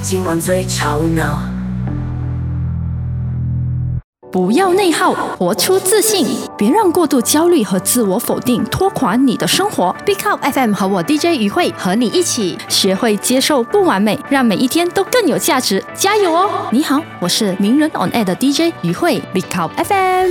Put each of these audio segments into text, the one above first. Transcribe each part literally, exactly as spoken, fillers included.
今晚最吵闹。 不要内耗，活出自信，别让过度焦虑和自我否定拖垮你的生活。Big Up F M 和我 D J 于慧和你一起学会接受不完美，让每一天都更有价值，加油哦！你好，我是名人 On Air 的 D J 于慧 Big Up F M。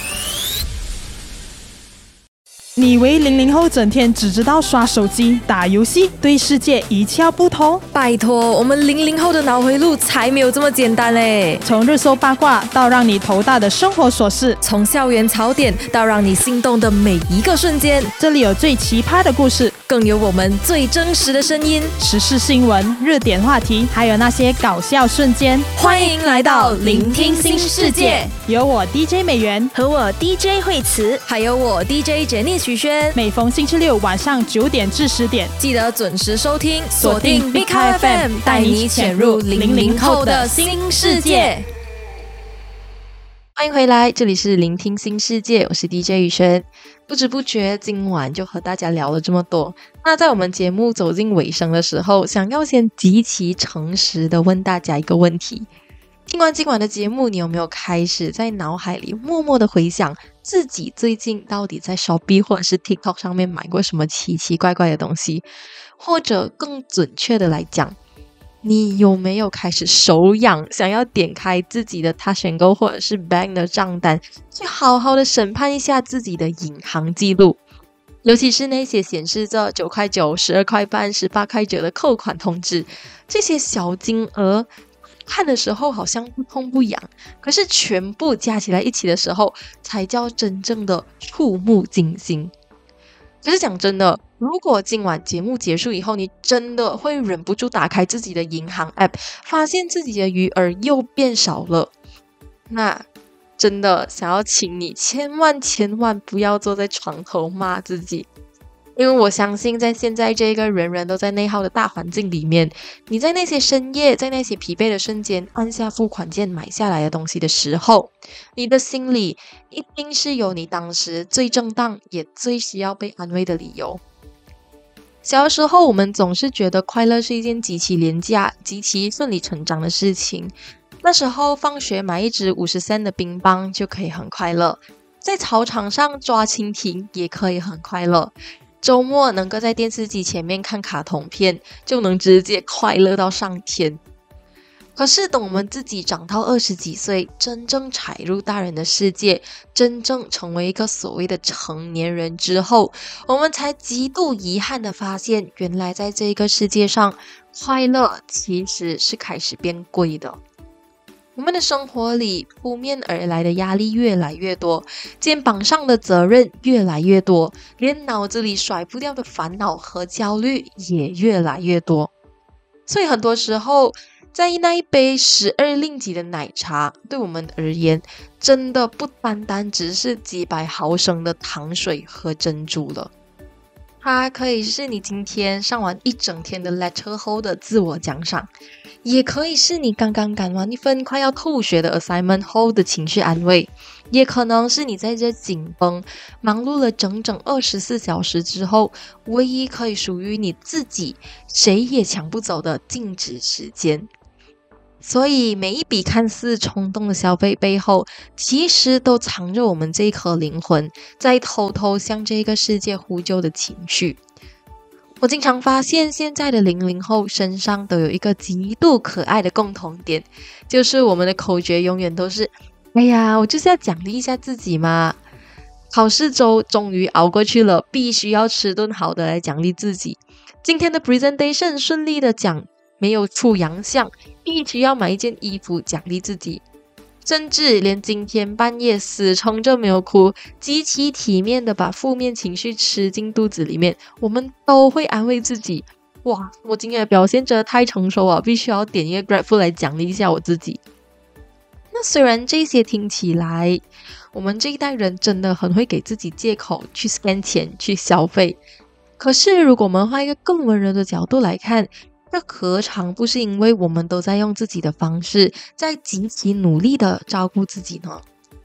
你以为零零后整天只知道刷手机、打游戏，对世界一窍不通？ 拜托，我们零零后的脑回路才没有这么简单嘞！ 从热搜八卦到让你头大的生活琐事， 从校园槽点到让你心动的每一个瞬间， 这里有最奇葩的故事， 更有我们最真实的声音， 时事新闻、热点话题，还有那些搞笑瞬间。 欢迎来到聆听新世界， 有我 D J 美元和我 D J 慧慈， 还有我 D J 简妮许轩。 每逢星期六晚上九点至十点， 记得准时收听， 锁定 Big F M， 带你潜入零零后的新世界。 欢迎回来，这里是聆听新世界，我是 D J 宇轩。不知不觉今晚就和大家聊了这么多，那在我们节目走进尾声的时候，想要先极其诚实的问大家一个问题。听完今晚的节目，你有没有开始在脑海里默默的回想自己最近到底在 Shopee 或者是 TikTok 上面买过什么奇奇怪怪的东西？或者更准确的来讲，你有没有开始手痒，想要点开自己的 Touch and Go 或者是 Bank 的账单，去好好的审判一下自己的银行记录？尤其是那些显示着九块九、十二块半、十八块九的扣款通知，这些小金额看的时候好像不痛不痒，可是全部加起来一起的时候，才叫真正的触目惊心。可是讲真的，如果今晚节目结束以后，你真的会忍不住打开自己的银行 App， 发现自己的余额又变少了，那真的想要请你千万千万不要坐在床头骂自己。因为我相信在现在这个人人都在内耗的大环境里面，你在那些深夜，在那些疲惫的瞬间按下付款键买下来的东西的时候，你的心里一定是有你当时最正当也最需要被安慰的理由。小的时候我们总是觉得快乐是一件极其廉价、极其顺理成章的事情。那时候放学买一支五十仙的冰棒就可以很快乐，在操场上抓蜻蜓也可以很快乐，周末能够在电视机前面看卡通片，就能直接快乐到上天。可是等我们自己长到二十几岁，真正踩入大人的世界，真正成为一个所谓的成年人之后，我们才极度遗憾的发现，原来在这个世界上，快乐其实是开始变贵的。我们的生活里扑面而来的压力越来越多，肩膀上的责任越来越多，连脑子里甩不掉的烦恼和焦虑也越来越多。所以很多时候，在那一杯十二令吉的奶茶，对我们而言，真的不单单只是几百毫升的糖水和珍珠了。它可以是你今天上完一整天的 lecture 后的自我奖赏，也可以是你刚刚赶完一份快要吐血的 assignment 后的情绪安慰，也可能是你在这紧绷忙碌了整整二十四小时之后，唯一可以属于你自己谁也抢不走的静止时间。所以每一笔看似冲动的消费背后，其实都藏着我们这一颗灵魂在偷偷向这个世界呼救的情绪。我经常发现现在的零零后身上都有一个极度可爱的共同点，就是我们的口诀永远都是哎呀，我就是要奖励一下自己嘛，考试周终于熬过去了，必须要吃顿好的来奖励自己，今天的 presentation 顺利的讲没有出洋相，必须要买一件衣服奖励自己，甚至连今天半夜死撑着没有哭，极其体面的把负面情绪吃进肚子里面，我们都会安慰自己，哇，我今天的表现真的太成熟了，必须要点一个 Grateful 来奖励一下我自己。那虽然这些听起来我们这一代人真的很会给自己借口去 spend 钱去消费，可是如果我们换一个更温柔的角度来看，这何尝不是因为我们都在用自己的方式在极其努力的照顾自己呢？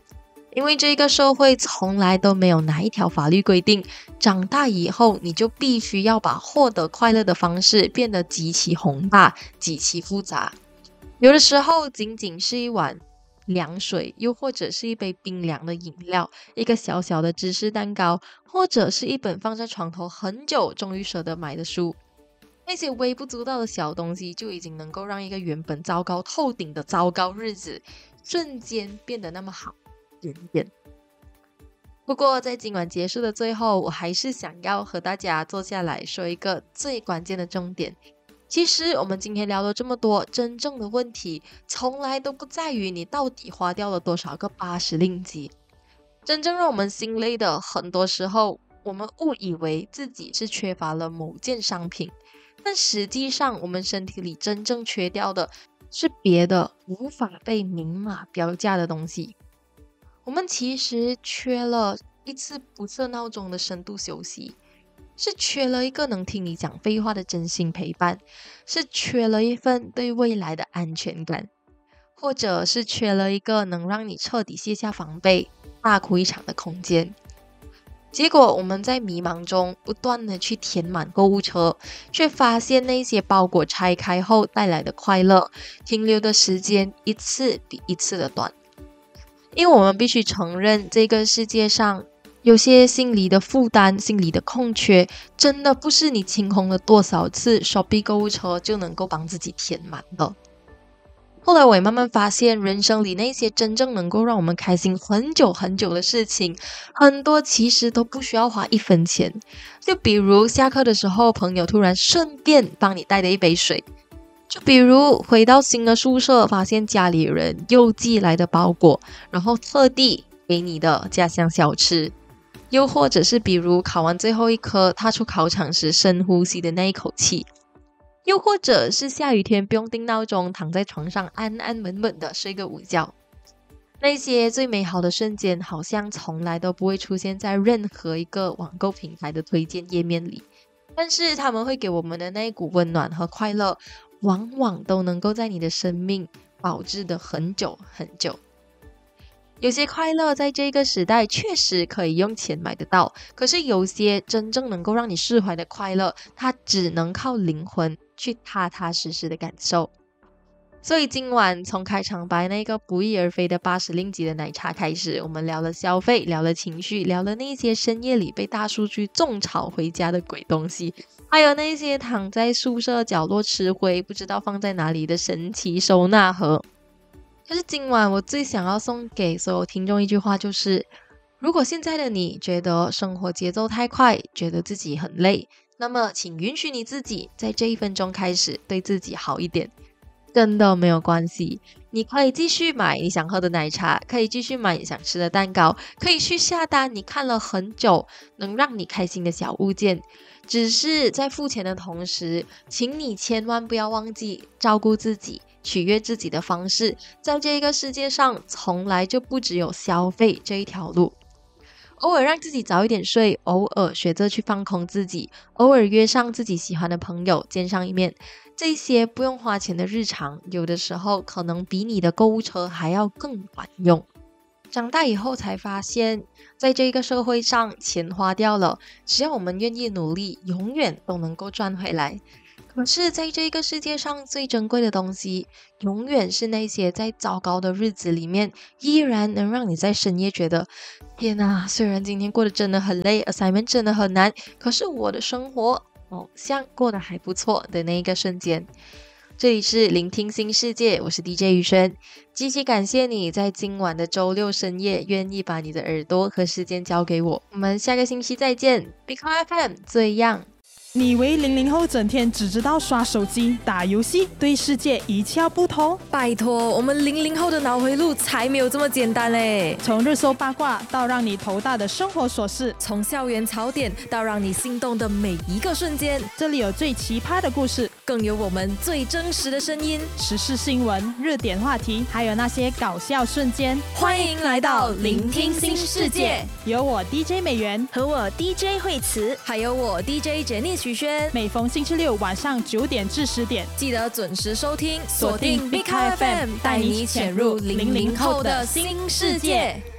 因为这个社会从来都没有哪一条法律规定，长大以后你就必须要把获得快乐的方式变得极其宏大、极其复杂。有的时候仅仅是一碗凉水，又或者是一杯冰凉的饮料，一个小小的芝士蛋糕，或者是一本放在床头很久终于舍得买的书。那些微不足道的小东西就已经能够让一个原本糟糕透顶的糟糕日子瞬间变得那么好一点点。不过在今晚结束的最后，我还是想要和大家坐下来说一个最关键的重点。其实我们今天聊了这么多，真正的问题从来都不在于你到底花掉了多少个八十令吉。真正让我们心累的，很多时候我们误以为自己是缺乏了某件商品，但实际上我们身体里真正缺掉的是别的无法被明码标价的东西。我们其实缺了一次不设闹钟的深度休息，是缺了一个能听你讲废话的真心陪伴，是缺了一份对未来的安全感，或者是缺了一个能让你彻底卸下防备大哭一场的空间。结果我们在迷茫中不断的去填满购物车，却发现那些包裹拆开后带来的快乐停留的时间一次比一次的短。因为我们必须承认，这个世界上有些心理的负担、心理的空缺，真的不是你清空了多少次 Shopee 购物车就能够帮自己填满的。后来我也慢慢发现，人生里那些真正能够让我们开心很久很久的事情，很多其实都不需要花一分钱。就比如下课的时候，朋友突然顺便帮你带的一杯水，就比如回到新的宿舍，发现家里人又寄来的包裹，然后特地给你的家乡小吃，又或者是比如考完最后一科，踏出考场时深呼吸的那一口气，又或者是下雨天不用定闹钟，躺在床上安安稳稳的睡个午觉。那些最美好的瞬间好像从来都不会出现在任何一个网购平台的推荐页面里，但是他们会给我们的那一股温暖和快乐，往往都能够在你的生命保质的很久很久。有些快乐在这个时代确实可以用钱买得到，可是有些真正能够让你释怀的快乐，它只能靠灵魂去踏踏实实的感受。所以今晚从开场白那个不翼而飞的八十令吉的奶茶开始，我们聊了消费，聊了情绪，聊了那些深夜里被大数据种草回家的鬼东西，还有那些躺在宿舍角落吃灰不知道放在哪里的神奇收纳盒。可是今晚我最想要送给所有听众一句话，就是如果现在的你觉得生活节奏太快，觉得自己很累，那么请允许你自己在这一分钟开始对自己好一点。真的没有关系，你可以继续买你想喝的奶茶，可以继续买你想吃的蛋糕，可以去下单你看了很久能让你开心的小物件。只是在付钱的同时，请你千万不要忘记照顾自己，取悦自己的方式，在这个世界上从来就不只有消费这一条路。偶尔让自己早一点睡，偶尔学着去放空自己，偶尔约上自己喜欢的朋友见上一面，这些不用花钱的日常，有的时候可能比你的购物车还要更管用。长大以后才发现，在这个社会上，钱花掉了，只要我们愿意努力，永远都能够赚回来。可是在这个世界上最珍贵的东西，永远是那些在糟糕的日子里面依然能让你在深夜觉得天哪，虽然今天过得真的很累， assignment 真的很难，可是我的生活好像过得还不错的那一个瞬间。这里是聆听新世界，我是 D J 宇轩，极其感谢你在今晚的周六深夜愿意把你的耳朵和时间交给我。我们下个星期再见。 Big Home F M 最样。 你以为零零后整天只知道刷手机、打游戏，对世界一窍不通？ 拜托，我们零零后的脑回路才没有这么简单嘞！ 从热搜八卦到让你头大的生活琐事， 从校园槽点到让你心动的每一个瞬间， 这里有最奇葩的故事， 更有我们最真实的声音， 时事新闻、热点话题，还有那些搞笑瞬间。 欢迎来到聆听新世界， 有我 D J 美元和我 D J 惠慈，还有我 D J 简妮许轩。 每逢星期六晚上九点至十点， 记得准时收听，锁定 Big Home F M， 带你潜入零零后的新世界。